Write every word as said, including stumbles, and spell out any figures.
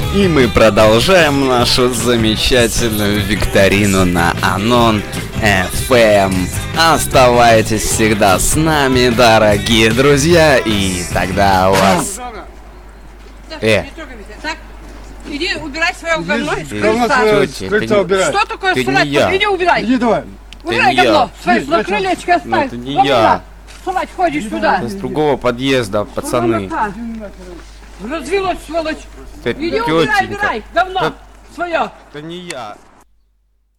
И мы продолжаем нашу замечательную викторину на Анон эф эм. Оставайтесь всегда с нами, дорогие друзья, и тогда у вас... Э, Так, иди убирай свое говно с Говно крыльца. свое Тётя, с это крыльца не- убирай. Что такое Ты не срать? я. Иди убирай. Иди давай. Убирай не я. говно. Свои Иди, крылечко оставь. это не Вон я. туда. Срать ходишь сюда. с другого подъезда, пацаны. Развелось, сволочь. Т- Иди убирай, тётенька. убирай говно Да- свое. Это не я.